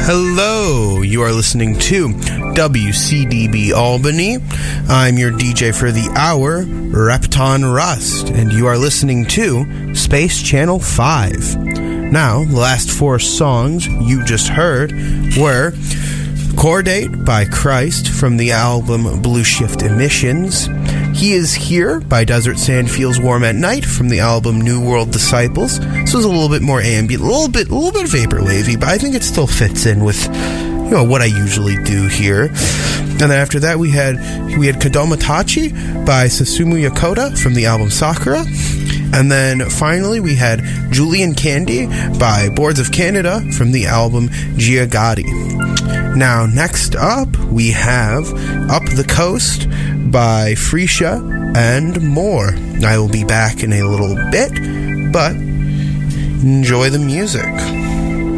Hello, you are listening to WCDB Albany. I'm your DJ for the hour, Repton Rust, and you are listening to Space Channel 5. Now, the last four songs you just heard were Core Date by Christ from the album Blue Shift Emissions, He Is Here by Desert Sand Feels Warm at Night from the album New World Disciples. This was a little bit more ambient, a little bit vaporwavy, but I think it still fits in with, you know, what I usually do here. And then after that we had Kodomatachi by Susumu Yokota from the album Sakura. And then finally we had Julian Candy by Boards of Canada from the album Giagatti. Now, next up, we have Up the Coast by Freesia and more. I will be back in a little bit, but enjoy the music.